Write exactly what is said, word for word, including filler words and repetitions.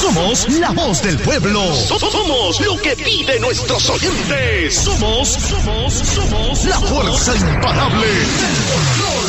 Somos la voz del pueblo. Somos lo que piden nuestros oyentes. Somos, somos, somos la fuerza imparable del folclore.